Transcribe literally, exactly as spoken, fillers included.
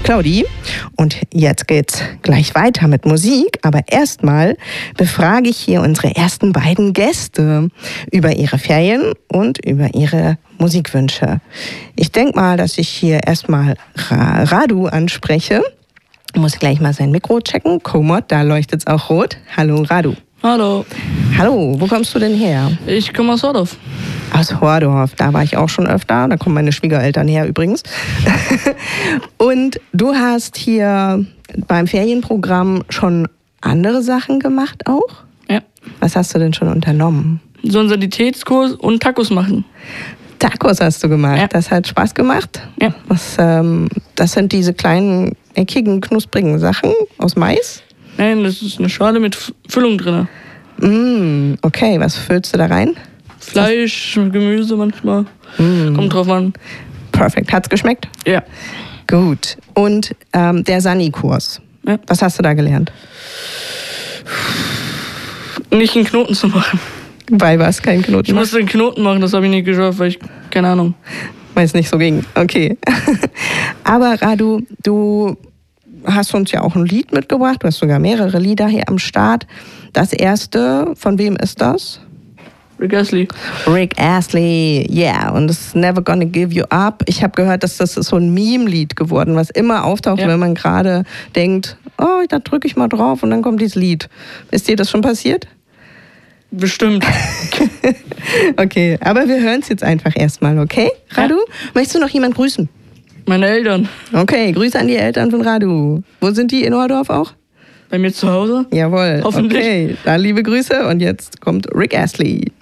Claudi. Und jetzt geht's gleich weiter mit Musik. Aber erstmal befrage ich hier unsere ersten beiden Gäste über ihre Ferien und über ihre Musikwünsche. Ich denke mal, dass ich hier erstmal Ra- Radu anspreche. Ich muss gleich mal sein Mikro checken. Komoot, da leuchtet es auch rot. Hallo Radu. Hallo. Hallo, wo kommst du denn her? Ich komme aus Hordorf. Aus Hordorf, da war ich auch schon öfter. Da kommen meine Schwiegereltern her übrigens. Und du hast hier beim Ferienprogramm schon andere Sachen gemacht auch? Ja. Was hast du denn schon unternommen? So einen Sanitätskurs und Tacos machen. Tacos hast du gemacht. Ja. Das hat Spaß gemacht? Ja. Was, ähm, das sind diese kleinen, eckigen, knusprigen Sachen aus Mais? Nein, das ist eine Schale mit F- Füllung drin. Mm, okay, was füllst du da rein? Fleisch, Gemüse manchmal. Mm. Kommt drauf an. Perfekt. Hat's geschmeckt? Ja. Gut. Und ähm, der Sani-Kurs. Ja. Was hast du da gelernt? Nicht einen Knoten zu machen. Bei was? Kein Knoten? Ich musste einen Knoten machen, das habe ich nicht geschafft, weil ich, keine Ahnung. Weil es nicht so ging. Okay. Aber Radu, du hast uns ja auch ein Lied mitgebracht. Du hast sogar mehrere Lieder hier am Start. Das erste, von wem ist das? Rick Astley. Rick Astley, yeah. Und it's Never Gonna Give You Up. Ich habe gehört, dass das ist so ein Meme-Lied geworden, was immer auftaucht, Ja. wenn man gerade denkt, oh, da drücke ich mal drauf und dann kommt dieses Lied. Ist dir das schon passiert? Bestimmt. Okay, aber wir hören es jetzt einfach erstmal, okay? Radu, Ja. möchtest du noch jemand grüßen? Meine Eltern. Okay, Grüße an die Eltern von Radu. Wo sind die? In Hordorf auch? Bei mir zu Hause. Jawohl. Hoffentlich. Okay, dann liebe Grüße und jetzt kommt Rick Astley.